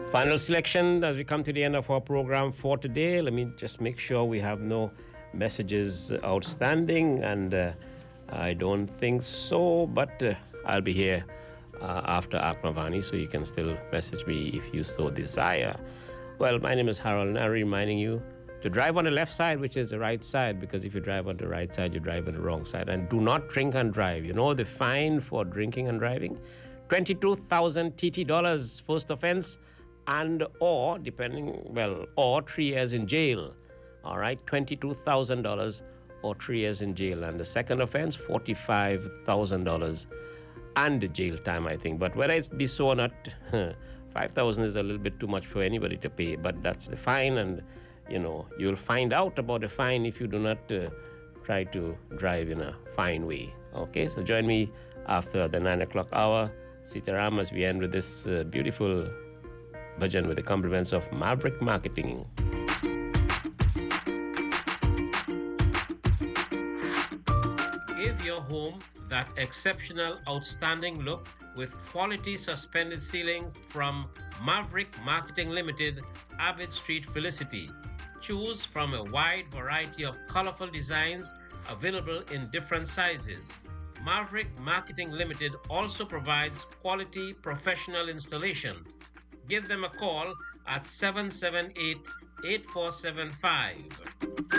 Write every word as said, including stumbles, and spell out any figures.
Final selection as we come to the end of our program for today. Let me just make sure we have no messages outstanding, and uh, I don't think so, but uh, I'll be here uh, after Akmavani, so you can still message me if you so desire. Well, my name is Harold Nari, reminding you to drive on the left side, which is the right side, because if you drive on the right side, you drive on the wrong side. And do not drink and drive. You know the fine for drinking and driving? twenty-two thousand T T dollars, first offense, and or, depending, well, or three years in jail. All right, twenty-two thousand dollars or three years in jail. And the second offense, forty-five thousand dollars and jail time, I think. But whether it be so or not, five thousand dollars is a little bit too much for anybody to pay. But that's the fine, and, you know, you'll find out about the fine if you do not uh, try to drive in a fine way. Okay, so join me after the nine o'clock hour. Sitaram, as we end with this uh, beautiful bhajan with the compliments of Maverick Marketing. Give your home that exceptional, outstanding look with quality suspended ceilings from Maverick Marketing Limited, Avid Street, Felicity. Choose from a wide variety of colorful designs available in different sizes. Maverick Marketing Limited also provides quality professional installation. Give them a call at seven seven eight, eight four seven five.